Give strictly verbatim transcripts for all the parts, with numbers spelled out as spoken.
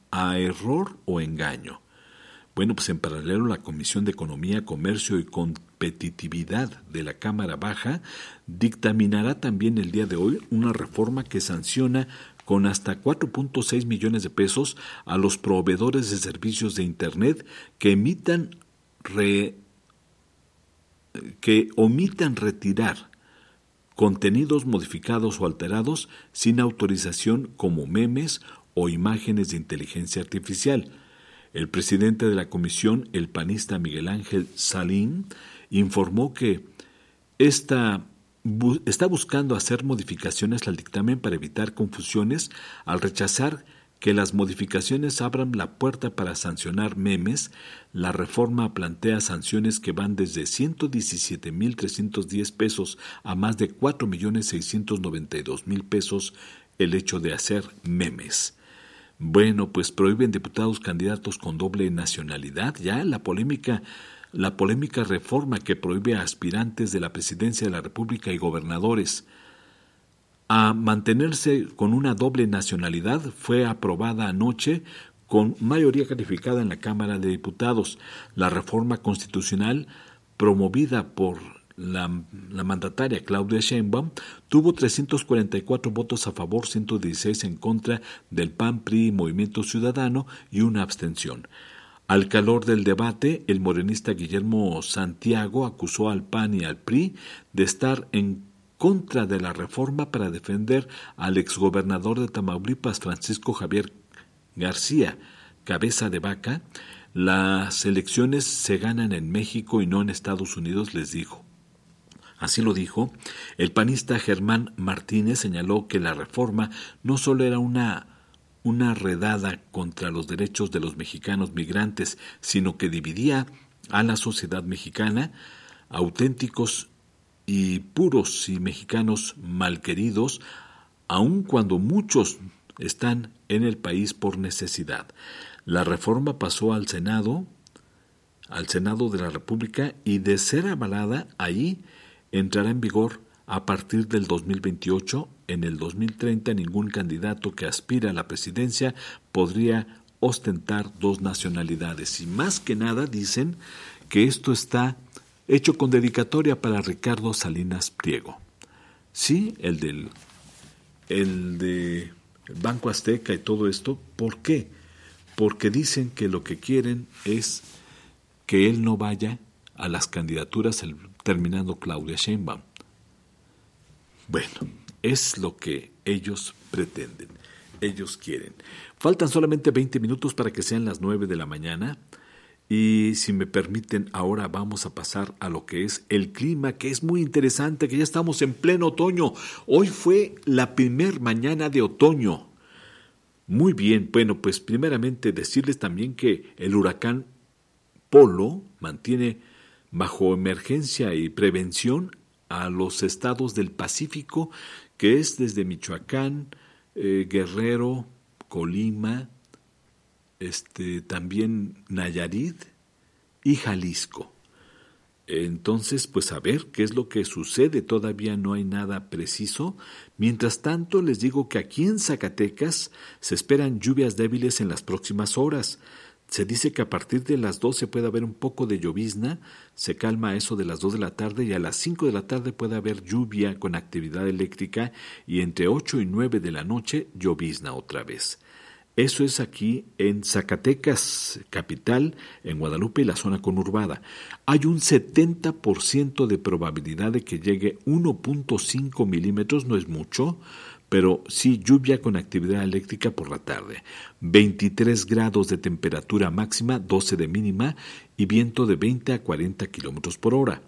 a error o engaño. Bueno, pues en paralelo la Comisión de Economía, Comercio y Competitividad de la Cámara Baja dictaminará también el día de hoy una reforma que sanciona con hasta cuatro punto seis millones de pesos a los proveedores de servicios de Internet que emitan re, que omitan retirar contenidos modificados o alterados sin autorización como memes o imágenes de inteligencia artificial. El presidente de la comisión, el panista Miguel Ángel Salín, informó que esta, bu, está buscando hacer modificaciones al dictamen para evitar confusiones al rechazar que las modificaciones abran la puerta para sancionar memes. La reforma plantea sanciones que van desde ciento diecisiete mil trescientos diez pesos a más de cuatro millones seiscientos noventa y dos mil pesos el hecho de hacer memes. Bueno, pues prohíben diputados candidatos con doble nacionalidad. Ya la polémica, la polémica reforma que prohíbe a aspirantes de la presidencia de la República y gobernadores a mantenerse con una doble nacionalidad fue aprobada anoche con mayoría calificada en la Cámara de Diputados. La reforma constitucional promovida por La, la mandataria Claudia Sheinbaum tuvo trescientos cuarenta y cuatro votos a favor, ciento dieciséis en contra del P A N, P R I y Movimiento Ciudadano y una abstención. Al calor del debate, el morenista Guillermo Santiago acusó al P A N y al P R I de estar en contra de la reforma para defender al exgobernador de Tamaulipas, Francisco Javier García Cabeza de Vaca. Las elecciones se ganan en México y no en Estados Unidos, les dijo. Así lo dijo. El panista Germán Martínez señaló que la reforma no solo era una, una redada contra los derechos de los mexicanos migrantes, sino que dividía a la sociedad mexicana, auténticos y puros y mexicanos malqueridos, aun cuando muchos están en el país por necesidad. La reforma pasó al Senado, al Senado de la República, y de ser avalada allí, entrará en vigor a partir del dos mil veintiocho. En el dos mil treinta, ningún candidato que aspira a la presidencia podría ostentar dos nacionalidades. Y más que nada dicen que esto está hecho con dedicatoria para Ricardo Salinas Pliego. Sí, el del el de Banco Azteca y todo esto. ¿Por qué? Porque dicen que lo que quieren es que él no vaya a las candidaturas el, terminando Claudia Sheinbaum. Bueno, es lo que ellos pretenden, ellos quieren. Faltan solamente veinte minutos para que sean las nueve de la mañana y si me permiten ahora vamos a pasar a lo que es el clima, que es muy interesante, que ya estamos en pleno otoño. Hoy fue la primer mañana de otoño. Muy bien, bueno, pues primeramente decirles también que el huracán Polo mantiene bajo emergencia y prevención a los estados del Pacífico, que es desde Michoacán, eh, Guerrero, Colima, este, también Nayarit y Jalisco. Entonces, pues a ver qué es lo que sucede, todavía no hay nada preciso. Mientras tanto, les digo que aquí en Zacatecas se esperan lluvias débiles en las próximas horas. Se dice que a partir de las doce puede haber un poco de llovizna, se calma a eso de las dos de la tarde y a las cinco de la tarde puede haber lluvia con actividad eléctrica y entre ocho y nueve de la noche llovizna otra vez. Eso es aquí en Zacatecas, capital, en Guadalupe y la zona conurbada. Hay un setenta por ciento de probabilidad de que llegue uno punto cinco milímetros, no es mucho, pero sí lluvia con actividad eléctrica por la tarde. veintitrés grados de temperatura máxima, doce de mínima y viento de veinte a cuarenta kilómetros por hora.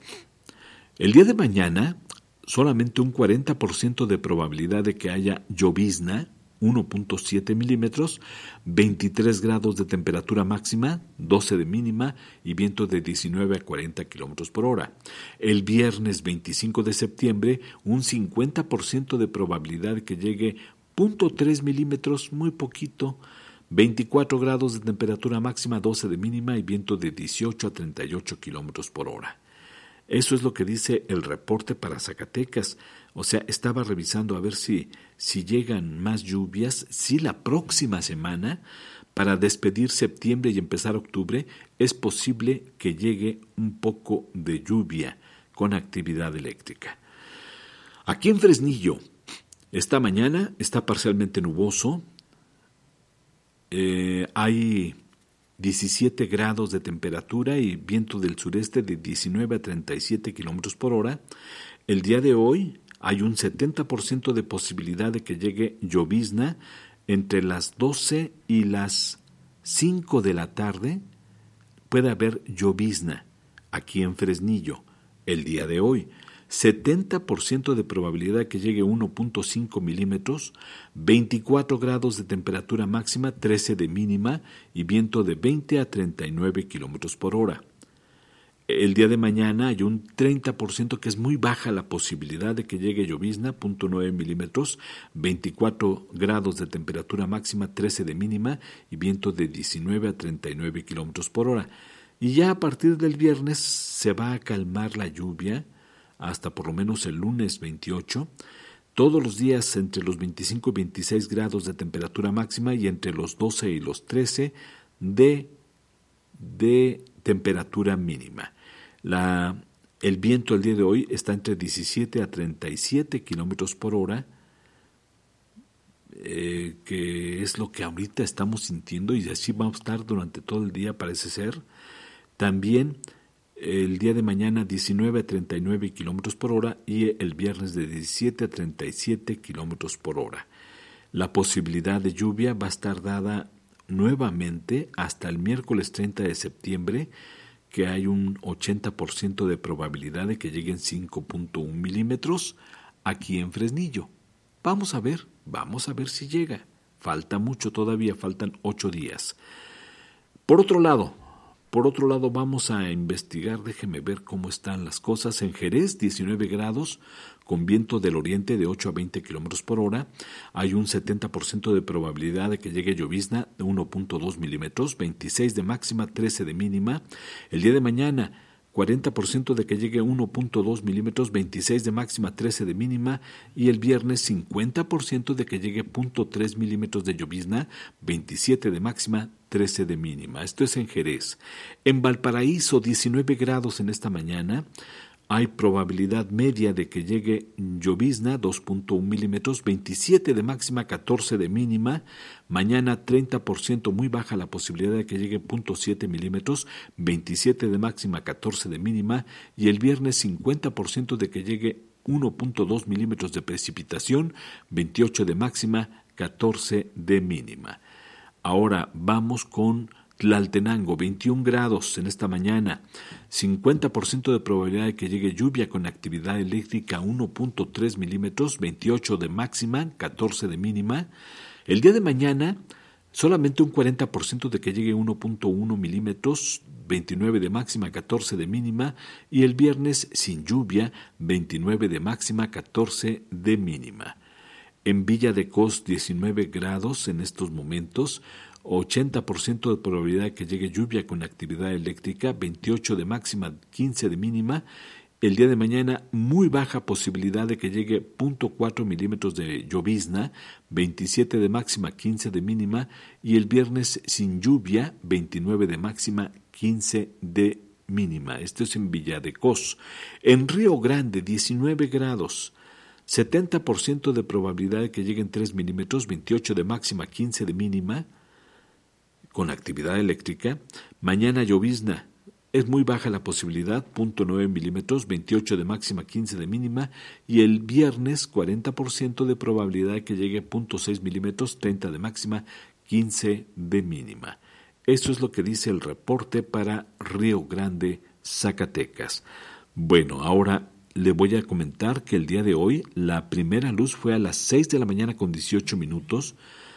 El día de mañana, solamente un cuarenta por ciento de probabilidad de que haya llovizna, uno punto siete milímetros, veintitrés grados de temperatura máxima, doce de mínima y viento de diecinueve a cuarenta kilómetros por hora. El viernes veinticinco de septiembre, un cincuenta por ciento de probabilidad de que llegue cero punto tres milímetros, muy poquito, veinticuatro grados de temperatura máxima, doce de mínima y viento de dieciocho a treinta y ocho kilómetros por hora. Eso es lo que dice el reporte para Zacatecas. O sea, estaba revisando a ver si, si llegan más lluvias, si la próxima semana, para despedir septiembre y empezar octubre, es posible que llegue un poco de lluvia con actividad eléctrica. Aquí en Fresnillo, esta mañana está parcialmente nuboso, eh, hay diecisiete grados de temperatura y viento del sureste de diecinueve a treinta y siete kilómetros por hora. El día de hoy hay un setenta por ciento de posibilidad de que llegue llovizna entre las doce y las cinco de la tarde. Puede haber llovizna aquí en Fresnillo el día de hoy. setenta por ciento de probabilidad de que llegue uno punto cinco milímetros, veinticuatro grados de temperatura máxima, trece de mínima y viento de veinte a treinta y nueve kilómetros por hora. El día de mañana hay un treinta por ciento que es muy baja la posibilidad de que llegue llovizna, cero punto nueve milímetros, veinticuatro grados de temperatura máxima, trece de mínima y viento de diecinueve a treinta y nueve kilómetros por hora. Y ya a partir del viernes se va a calmar la lluvia hasta por lo menos el lunes veintiocho, todos los días entre los veinticinco y veintiséis grados de temperatura máxima y entre los doce y los trece de, de temperatura mínima. La, el viento el día de hoy está entre diecisiete a treinta y siete kilómetros por hora, eh, que es lo que ahorita estamos sintiendo y así vamos a estar durante todo el día, parece ser. También el día de mañana diecinueve a treinta y nueve kilómetros por hora y el viernes de diecisiete a treinta y siete kilómetros por hora. La posibilidad de lluvia va a estar dada nuevamente hasta el miércoles treinta de septiembre, que hay un ochenta por ciento de probabilidad de que lleguen cinco punto uno milímetros aquí en Fresnillo. Vamos a ver, vamos a ver si llega. Falta mucho todavía, faltan ocho días. Por otro lado, Por otro lado, vamos a investigar, déjeme ver cómo están las cosas. En Jerez, diecinueve grados, con viento del oriente de ocho a veinte kilómetros por hora. Hay un setenta por ciento de probabilidad de que llegue llovizna de uno punto dos milímetros, veintiséis de máxima, trece de mínima. El día de mañana, cuarenta por ciento de que llegue uno punto dos milímetros, veintiséis de máxima, trece de mínima. Y el viernes, cincuenta por ciento de que llegue cero punto tres milímetros de llovizna, veintisiete de máxima, trece de mínima. Esto es en Jerez. En Valparaíso, diecinueve grados en esta mañana. Hay probabilidad media de que llegue llovizna, dos punto uno milímetros, veintisiete de máxima, catorce de mínima. Mañana treinta por ciento, muy baja la posibilidad de que llegue cero punto siete milímetros, veintisiete de máxima, catorce de mínima. Y el viernes cincuenta por ciento de que llegue uno punto dos milímetros de precipitación, veintiocho de máxima, catorce de mínima. Ahora vamos con Tlaltenango, veintiún grados en esta mañana, cincuenta por ciento de probabilidad de que llegue lluvia con actividad eléctrica, uno punto tres milímetros, veintiocho de máxima, catorce de mínima. El día de mañana, solamente un cuarenta por ciento de que llegue uno punto uno milímetros, veintinueve de máxima, catorce de mínima. Y el viernes, sin lluvia, veintinueve de máxima, catorce de mínima. En Villa de Cos, diecinueve grados en estos momentos, ochenta por ciento de probabilidad de que llegue lluvia con actividad eléctrica, veintiocho de máxima, quince de mínima. El día de mañana, muy baja posibilidad de que llegue cero punto cuatro milímetros de llovizna, veintisiete de máxima, quince de mínima. Y el viernes, sin lluvia, veintinueve de máxima, quince de mínima. Esto es en Villa de Cos. En Río Grande, diecinueve grados. setenta por ciento de probabilidad de que lleguen tres milímetros, veintiocho de máxima, quince de mínima, con actividad eléctrica. Mañana llovizna, es muy baja la posibilidad, cero punto nueve milímetros, veintiocho de máxima, quince de mínima. Y el viernes, cuarenta por ciento de probabilidad de que llegue cero punto seis milímetros, treinta de máxima, quince de mínima. Eso es lo que dice el reporte para Río Grande, Zacatecas. Bueno, ahora le voy a comentar que el día de hoy la primera luz fue a las seis de la mañana con dieciocho minutos,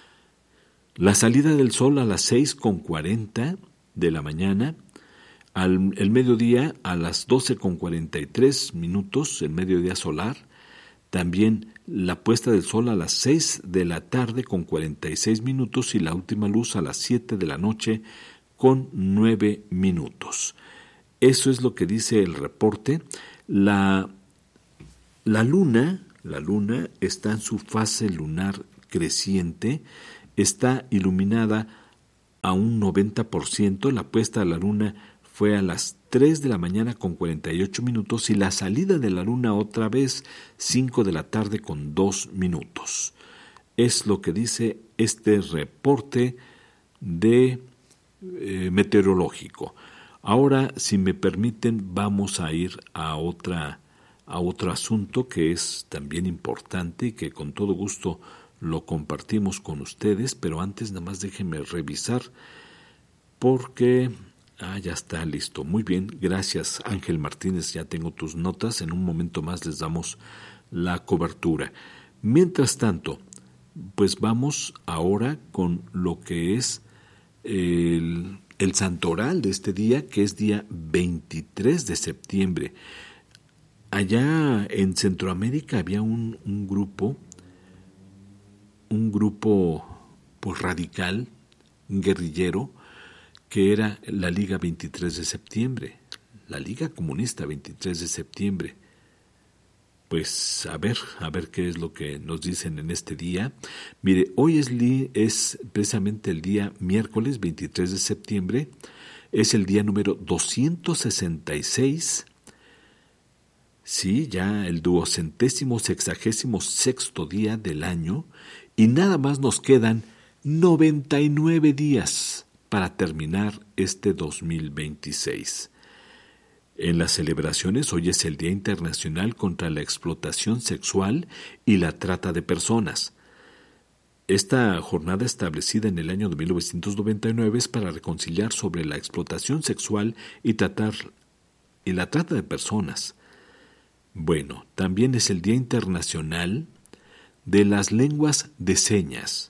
la salida del sol a las seis con cuarenta de la mañana, al, el mediodía a las doce con cuarenta y tres minutos, el mediodía solar, también la puesta del sol a las seis de la tarde con cuarenta y seis minutos y la última luz a las siete de la noche con nueve minutos. Eso es lo que dice el reporte. La, la luna, la luna está en su fase lunar creciente, está iluminada a un noventa por ciento. La puesta a la luna fue a las tres de la mañana con cuarenta y ocho minutos y la salida de la luna otra vez cinco de la tarde con dos minutos. Es lo que dice este reporte de eh, meteorológico. Ahora, si me permiten, vamos a ir a otra a otro asunto que es también importante y que con todo gusto lo compartimos con ustedes, pero antes nada más déjenme revisar porque ah, ya está listo. Muy bien, gracias Ángel Martínez, ya tengo tus notas, en un momento más les damos la cobertura. Mientras tanto, pues vamos ahora con lo que es el, el santoral de este día, que es día veintitrés de septiembre. Allá en Centroamérica había un, un grupo, un grupo pues, radical, un guerrillero, que era la Liga veintitrés de septiembre, la Liga Comunista veintitrés de septiembre. Pues a ver, a ver qué es lo que nos dicen en este día. Mire, hoy es, li, es precisamente el día miércoles veintitrés de septiembre, es el día número doscientos sesenta y seis. Sí, ya el duocentésimo sexagésimo sexto día del año y nada más nos quedan noventa y nueve días para terminar este dos mil veintiséis. En las celebraciones hoy es el Día Internacional contra la Explotación Sexual y la Trata de Personas. Esta jornada establecida en el año de mil novecientos noventa y nueve es para reconciliar sobre la explotación sexual y tratar y la trata de personas. Bueno, también es el Día Internacional de las Lenguas de Señas.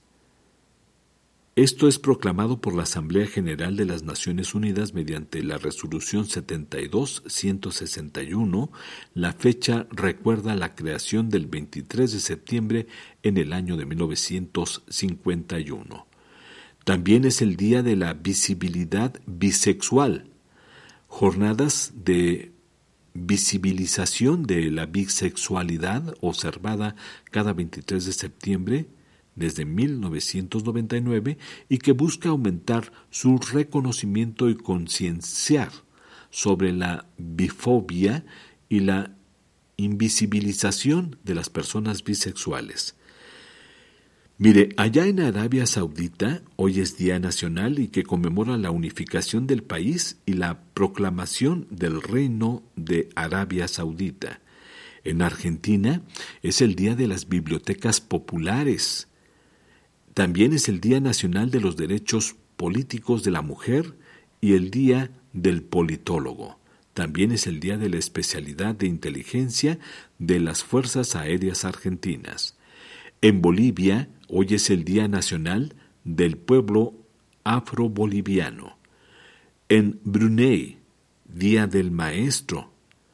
Esto es proclamado por la Asamblea General de las Naciones Unidas mediante la Resolución setenta y dos ciento sesenta y uno. La fecha recuerda la creación del veintitrés de septiembre en el año de mil novecientos cincuenta y uno. También es el Día de la Visibilidad Bisexual. Jornadas de visibilización de la bisexualidad observada cada veintitrés de septiembre desde mil novecientos noventa y nueve y que busca aumentar su reconocimiento y concienciar sobre la bifobia y la invisibilización de las personas bisexuales. Mire, allá en Arabia Saudita hoy es Día Nacional y que conmemora la unificación del país y la proclamación del Reino de Arabia Saudita. En Argentina es el Día de las Bibliotecas Populares. También es el Día Nacional de los Derechos Políticos de la Mujer y el Día del Politólogo. También es el Día de la Especialidad de Inteligencia de las Fuerzas Aéreas Argentinas. En Bolivia, hoy es el Día Nacional del Pueblo Afro-Boliviano. En Brunei, Día del Maestro.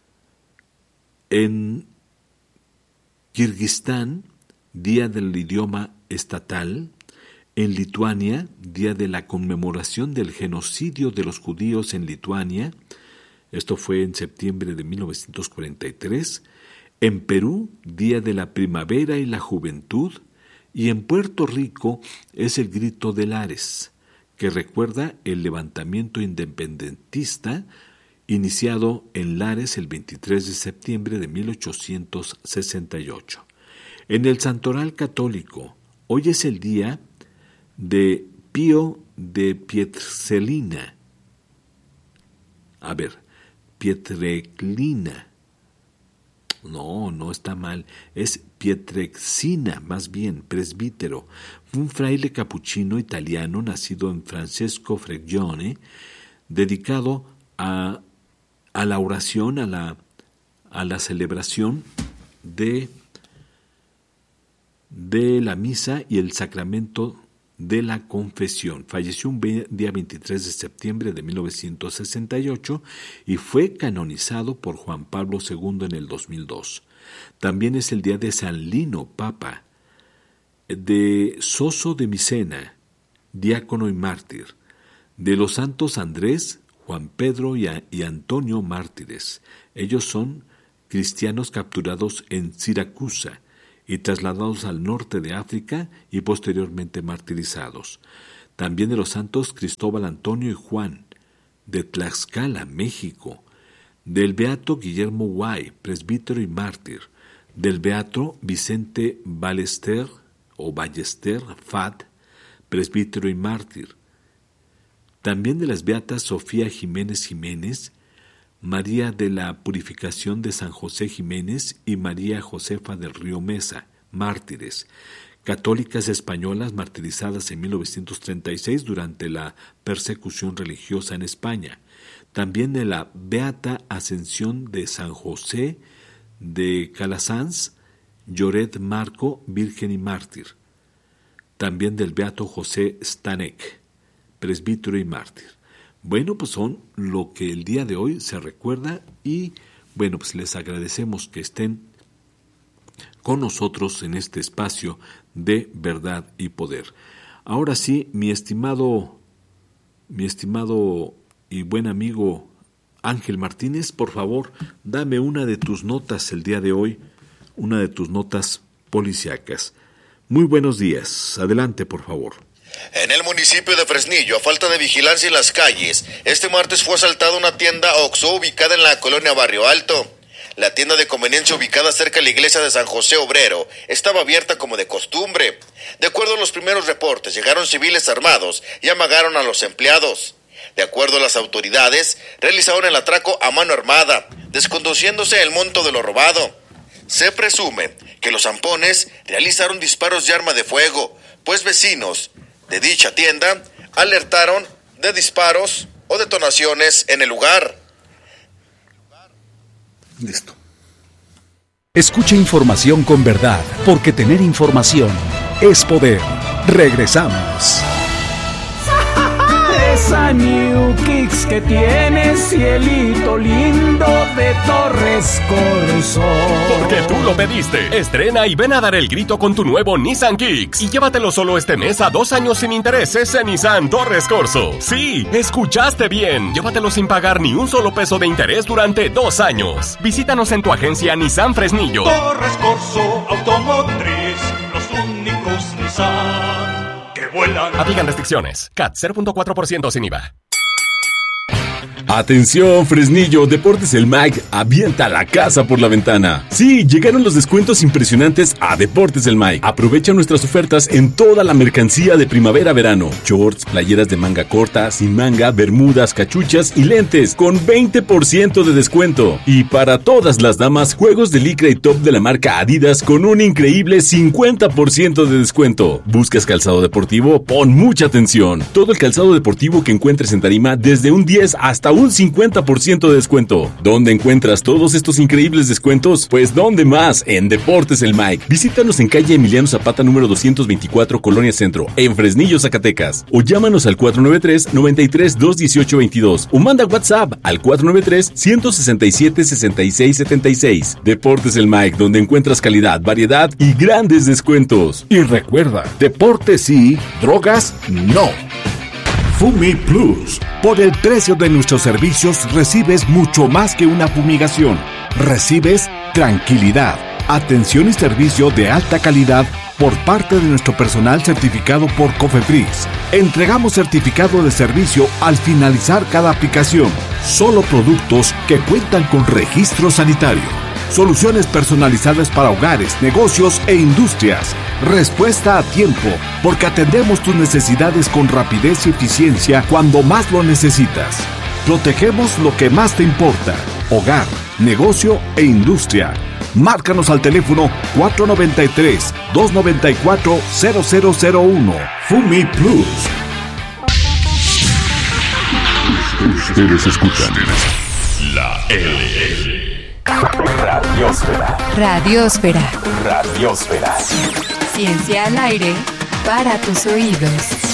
En Kirguistán, Día del Idioma Estatal. En Lituania, Día de la Conmemoración del Genocidio de los Judíos en Lituania. Esto fue en septiembre de mil novecientos cuarenta y tres. En Perú, Día de la Primavera y la Juventud, y en Puerto Rico es el Grito de Lares, que recuerda el levantamiento independentista iniciado en Lares el veintitrés de septiembre de mil ochocientos sesenta y ocho. En el Santoral Católico, hoy es el día de Pío de Pietrelcina. A ver, Pietrelcina. No, no está mal, es Pietrelcina, más bien, presbítero. Fue un fraile capuchino italiano nacido en Francesco Freggione, dedicado a, a la oración, a la, a la celebración de, de la misa y el sacramento de la confesión. Falleció un día veintitrés de septiembre de mil novecientos sesenta y ocho y fue canonizado por Juan Pablo segundo en el dos mil dos. También es el día de San Lino, Papa, de Soso de Micena, diácono y mártir, de los santos Andrés, Juan Pedro y, a, y Antonio, mártires. Ellos son cristianos capturados en Siracusa y trasladados al norte de África y posteriormente martirizados. también de los santos Cristóbal Antonio y Juan, de Tlaxcala, México, del beato Guillermo Guay, presbítero y mártir, del beato Vicente Ballester o Ballester Fad, presbítero y mártir, también de las beatas Sofía Jiménez Jiménez, María de la Purificación de San José Jiménez y María Josefa del Río Mesa, mártires, católicas españolas martirizadas en mil novecientos treinta y seis durante la persecución religiosa en España. También de la Beata Ascensión de San José de Calasanz, Lloret Marco, virgen y mártir. También del Beato José Stanek, presbítero y mártir. Bueno, pues son lo que el día de hoy se recuerda y, bueno, pues les agradecemos que estén con nosotros en este espacio de verdad y poder. Ahora sí, mi estimado, mi estimado y buen amigo Ángel Martínez, por favor, dame una de tus notas el día de hoy, una de tus notas policíacas. Muy buenos días, adelante, por favor. En el municipio de Fresnillo, a falta de vigilancia en las calles, este martes fue asaltada una tienda Oxxo ubicada en la colonia Barrio Alto. La tienda de conveniencia ubicada cerca de la iglesia de San José Obrero estaba abierta como de costumbre. De acuerdo a los primeros reportes, llegaron civiles armados y amagaron a los empleados. De acuerdo a las autoridades, realizaron el atraco a mano armada, desconociéndose el monto de lo robado. Se presume que los zampones realizaron disparos de arma de fuego, pues vecinos de dicha tienda alertaron de disparos o detonaciones en el lugar. Listo. Escucha información con verdad, porque tener información es poder. Regresamos. Esa New Kicks que tiene cielito lindo de Torres Corso. Porque tú lo pediste. Estrena y ven a dar el grito con tu nuevo Nissan Kicks. Y llévatelo solo este mes a dos años sin intereses en Nissan Torres Corso. Sí, escuchaste bien. Llévatelo sin pagar ni un solo peso de interés durante dos años. Visítanos en tu agencia Nissan Fresnillo. Torres Corso Automotriz, los únicos Nissan que vuelan. Aplican restricciones. C A T cero punto cuatro por ciento sin I V A. Atención, Fresnillo, Deportes El Mike avienta la casa por la ventana. Sí, llegaron los descuentos impresionantes a Deportes El Mike. Aprovecha nuestras ofertas en toda la mercancía de primavera-verano. Shorts, playeras de manga corta, sin manga, bermudas, cachuchas y lentes con veinte por ciento de descuento. Y para todas las damas, juegos de licra y top de la marca Adidas con un increíble cincuenta por ciento de descuento. ¿Buscas calzado deportivo? Pon mucha atención. Todo el calzado deportivo que encuentres en Tarima desde un diez hasta un un cincuenta por ciento de descuento. ¿Dónde encuentras todos estos increíbles descuentos? Pues ¿dónde más? En Deportes El Mike. Visítanos en calle Emiliano Zapata número doscientos veinticuatro, Colonia Centro, en Fresnillo, Zacatecas. O llámanos al cuatro nueve tres, nueve tres dos, uno ocho dos dos. O manda WhatsApp al cuatro nueve tres, uno seis siete, seis seis siete seis. Deportes El Mike, donde encuentras calidad, variedad y grandes descuentos. Y recuerda, deportes sí, drogas no. Fumi Plus. Por el precio de nuestros servicios recibes mucho más que una fumigación. Recibes tranquilidad, atención y servicio de alta calidad por parte de nuestro personal certificado por COFEPRIS. Entregamos certificado de servicio al finalizar cada aplicación. Solo productos que cuentan con registro sanitario. Soluciones personalizadas para hogares, negocios e industrias. Respuesta a tiempo, porque atendemos tus necesidades con rapidez y eficiencia cuando más lo necesitas. Protegemos lo que más te importa: hogar, negocio e industria. Márcanos al teléfono cuatro nueve tres, dos nueve cuatro, cero cero cero uno. Fumi Plus. Ustedes escuchan La L. Radiosfera. Radiosfera. Radiosfera. Ciencia al aire para tus oídos.